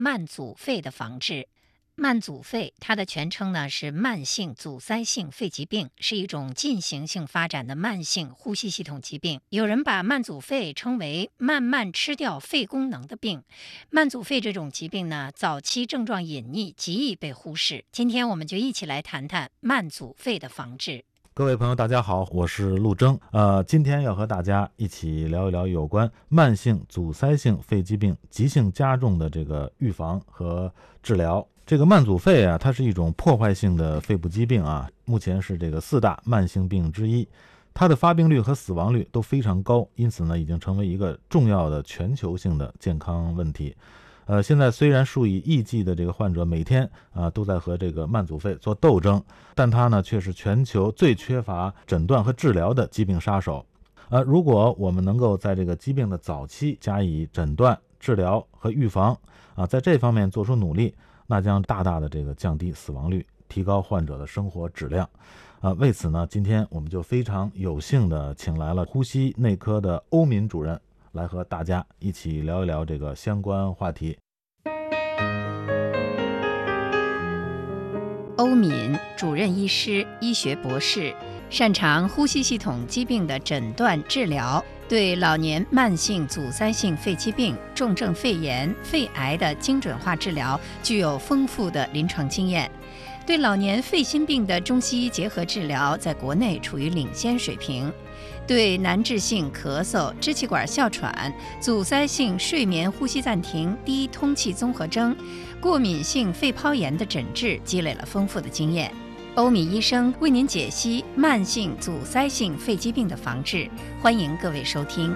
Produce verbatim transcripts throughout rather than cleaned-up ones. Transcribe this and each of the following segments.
慢阻肺的防治。慢阻肺，它的全称呢是慢性阻塞性肺疾病，是一种进行性发展的慢性呼吸系统疾病。有人把慢阻肺称为慢慢吃掉肺功能的病。慢阻肺这种疾病呢，早期症状隐匿，极易被忽视。今天我们就一起来谈谈慢阻肺的防治。 各位朋友大家好，我是陆征。呃，今天要和大家一起聊一聊有关慢性阻塞性肺疾病急性加重的这个预防和治疗。这个慢阻肺啊，它是一种破坏性的肺部疾病啊，目前是这个四大慢性病之一，它的发病率和死亡率都非常高，因此呢，已经成为一个重要的全球性的健康问题。呃，现在虽然数以亿计的这个患者每天啊、呃、都在和这个慢阻肺做斗争，但它呢却是全球最缺乏诊断和治疗的疾病杀手。呃，如果我们能够在这个疾病的早期加以诊断、治疗和预防啊，在这方面做出努力，那将大大的这个降低死亡率，提高患者的生活质量。啊，为此呢，今天我们就非常有幸的请来了呼吸内科的欧敏主任，来和大家一起聊一聊这个相关话题。 欧敏，主任医师、医学博士，擅长呼吸系统疾病的诊断治疗，对老年慢性阻塞性肺疾病、重症肺炎、肺癌的精准化治疗具有丰富的临床经验。对老年肺心病的中西医结合治疗在国内处于领先水平。对难治性咳嗽、支气管哮喘、阻塞性睡眠呼吸暂停、低通气综合征、过敏性肺泡炎的诊治积累了丰富的经验。欧敏医生为您解析慢性阻塞性肺疾病的防治，欢迎各位收听。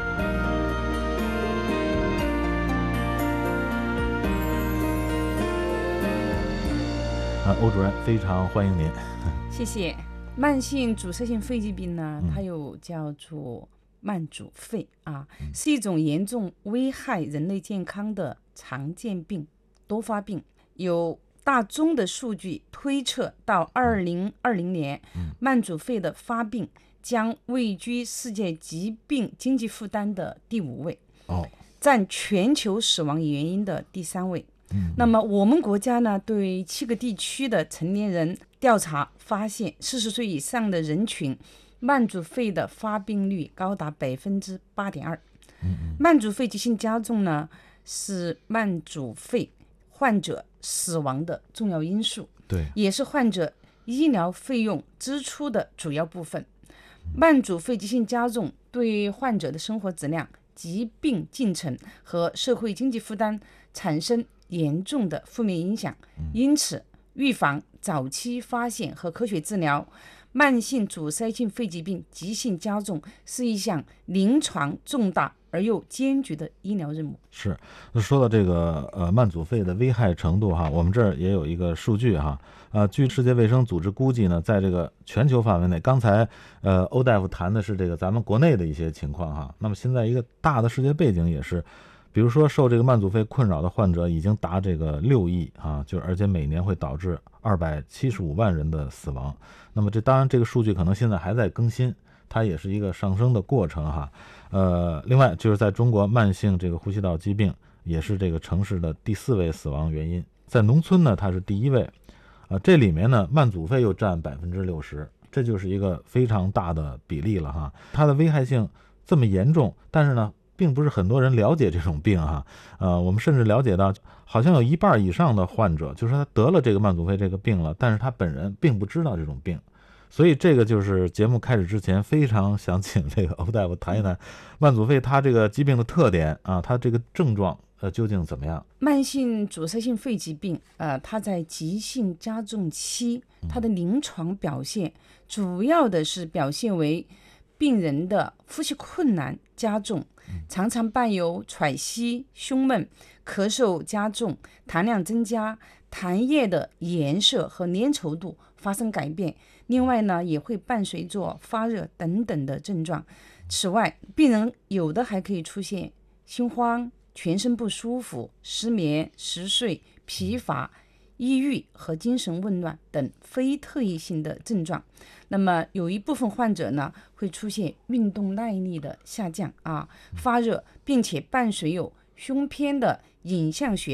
啊，欧主任非常欢迎您。 谢谢。慢性阻塞性肺疾病呢，它又叫做慢阻肺啊，是一种严重危害人类健康的常见病、多发病。有大宗的数据推测，到二零二零年，慢阻肺的发病将位居世界疾病经济负担的第五位， 哦， 占全球死亡原因的第三位。那么我们国家呢，对七个地区的成年人调查发现，四十岁以上的人群慢阻肺的发病率高达百分之八点二。慢阻肺急性加重呢，是慢阻肺患者死亡的重要因素， 对， 也是患者医疗费用支出的主要部分。慢阻肺急性加重对患者的生活质量、疾病进程和社会经济负担产生严重的负面影响，因此预防、早期发现和科学治疗慢性阻塞性肺疾病急性加重是一项临床重大而又艰巨的医疗任务。 是，说到这个呃慢阻肺的危害程度哈，我们这儿也有一个数据哈，呃，据世界卫生组织估计呢，在这个全球范围内，刚才呃欧大夫谈的是这个咱们国内的一些情况哈，那么现在一个大的世界背景也是。比如说，受这个慢阻肺困扰的患者已经达这个六亿啊，就而且每年会导致二百七十五万人的死亡。那么这当然这个数据可能现在还在更新，它也是一个上升的过程哈。呃，另外就是在中国，慢性这个呼吸道疾病也是这个城市的第四位死亡原因，在农村呢它是第一位，啊，这里面呢慢阻肺又占百分之六十，这就是一个非常大的比例了哈。它的危害性这么严重，但是呢。并不是很多人了解这种病哈，呃，我们甚至了解到，好像有一半以上的患者，就是他得了这个慢阻肺这个病了，但是他本人并不知道这种病，所以这个就是节目开始之前非常想请这个欧大夫谈一谈慢阻肺它这个疾病的特点啊，它这个症状呃究竟怎么样？ 慢性阻塞性肺疾病，呃，它在急性加重期，它的临床表现主要的是表现为病人的呼吸困难加重，常常伴有喘息、胸闷、咳嗽加重、痰量增加、痰液的颜色和粘稠度发生改变。另外呢，也会伴随着发热等等的症状。此外，病人有的还可以出现心慌、全身不舒服、失眠、嗜睡、疲乏、抑郁和精神紊乱等非特异性的症状。那么有一部分患者呢，会出现运动耐力的下降啊，发热，并且伴随有胸片的影像学的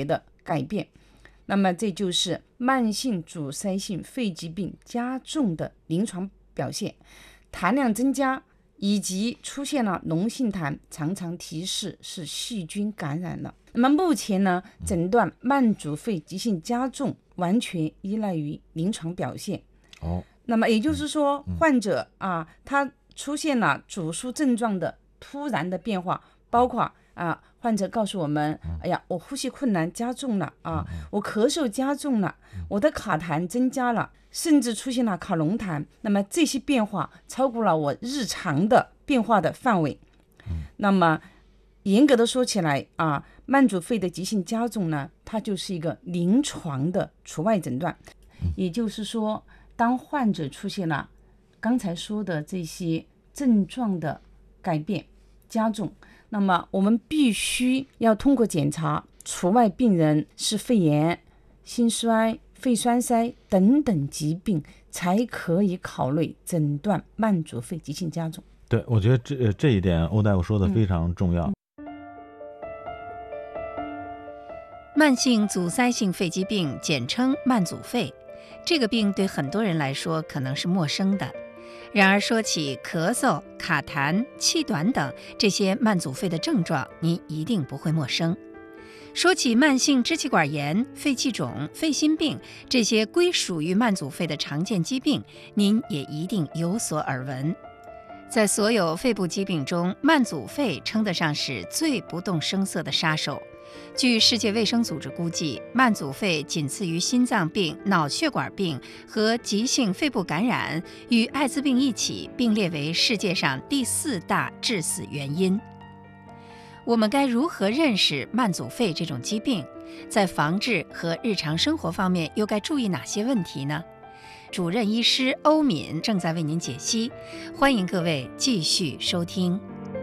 改变。那么这就是慢性阻塞性肺疾病加重的临床表现，痰量增加以及出现了脓性痰，常常提示是细菌感染了。那么目前呢，诊断慢阻肺急性加重完全依赖于临床表现。 哦， 那么也就是说，患者啊，他出现了主诉症状的突然的变化，包括啊，患者告诉我们，哎呀，我呼吸困难加重了啊，我咳嗽加重了，我的卡痰增加了，甚至出现了卡龙痰。那么这些变化超过了我日常的变化的范围。那么严格的说起来啊，慢阻肺的急性加重呢，它就是一个临床的除外诊断。也就是说，当患者出现了刚才说的这些症状的改变加重，那么我们必须要通过检查除外病人是肺炎、心衰、肺栓塞等等疾病，才可以考虑诊断慢阻肺急性加重。 对，我觉得这这一点欧大夫说的非常重要。 嗯慢性阻塞性肺疾病简称慢阻肺，这个病对很多人来说可能是陌生的。然而说起咳嗽、卡痰、气短等这些慢阻肺的症状，您一定不会陌生。说起慢性支气管炎、肺气肿、肺心病这些归属于慢阻肺的常见疾病，您也一定有所耳闻。在所有肺部疾病中，慢阻肺称得上是最不动声色的杀手。据世界卫生组织估计，慢阻肺仅次于心脏病、脑血管病和急性肺部感染，与艾滋病一起并列为世界上第四大致死原因。我们该如何认识慢阻肺这种疾病？在防治和日常生活方面又该注意哪些问题呢？主任医师欧敏正在为您解析，欢迎各位继续收听。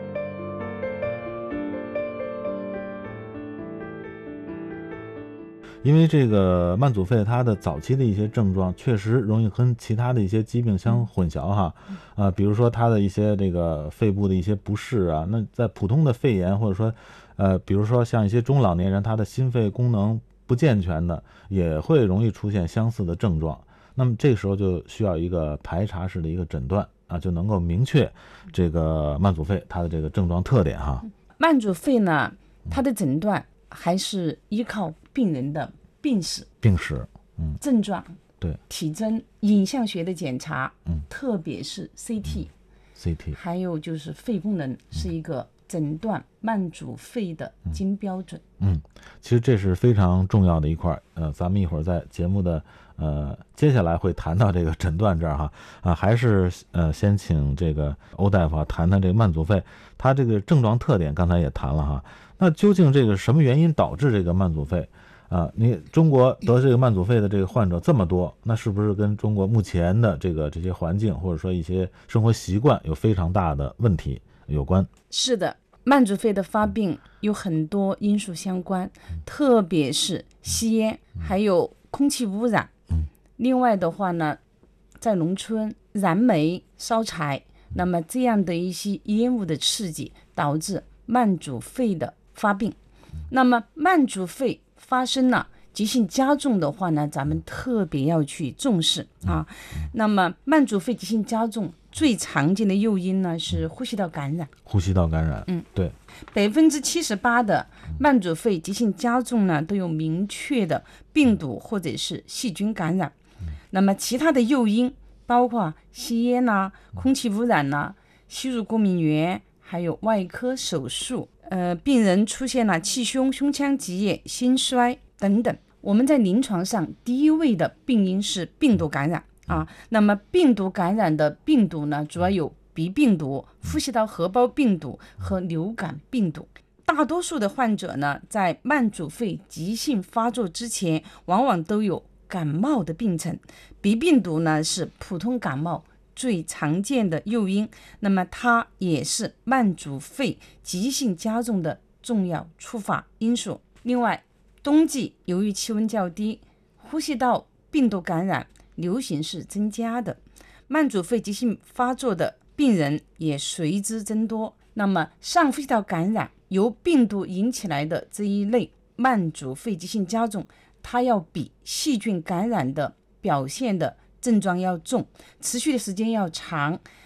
因为这个慢阻肺它的早期的一些症状确实容易跟其他的一些疾病相混淆哈，啊，比如说它的一些这个肺部的一些不适啊，那在普通的肺炎或者说呃，比如说像一些中老年人他的心肺功能不健全的，也会容易出现相似的症状。那么这个时候就需要一个排查式的一个诊断啊，就能够明确这个慢阻肺它的这个症状特点哈。 慢阻肺呢，它的诊断还是依靠病人的病史、 病史、嗯， 症状、 对， 体征、影像学的检查， 嗯， 特别是 C T， C T， 还有就是肺功能是一个诊断慢阻肺的金标准。 嗯，其实这是非常重要的一块，呃，咱们一会儿在节目的呃接下来会谈到这个诊断这儿哈，啊，还是呃先请这个欧大夫啊谈谈这个慢阻肺，它这个症状特点刚才也谈了哈。那究竟这个什么原因导致这个慢阻肺啊？你中国得这个慢阻肺的这个患者这么多，那是不是跟中国目前的这个这些环境或者说一些生活习惯有非常大的问题有关？ 是的，慢阻肺的发病有很多因素相关，特别是吸烟还有空气污染。另外的话呢，在农村燃煤烧柴，那么这样的一些烟雾的刺激导致慢阻肺的发病。那么慢阻肺发生了急性加重的话呢，咱们特别要去重视啊。那么慢阻肺急性加重最常见的诱因呢是呼吸道感染。 呼吸道感染， 嗯， 对， 百分之七十八的慢阻肺急性加重呢都有明确的病毒或者是细菌感染。那么其他的诱因包括吸烟呐、啊、空气污染呐、啊、吸入过敏源，还有外科手术。呃，病人出现了气胸、胸腔积液、心衰等等。我们在临床上第一位的病因是病毒感染啊。那么病毒感染的病毒呢，主要有鼻病毒、呼吸道合胞病毒和流感病毒。大多数的患者呢，在慢阻肺急性发作之前，往往都有感冒的病程。鼻病毒呢，是普通感冒最常见的诱因，那么它也是慢阻肺急性加重的重要触发因素。另外，冬季由于气温较低，呼吸道病毒感染流行是增加的，慢阻肺急性发作的病人也随之增多。那么上呼吸道感染由病毒引起来的这一类慢阻肺急性加重，它要比细菌感染的表现的症状要重，持续的时间要长，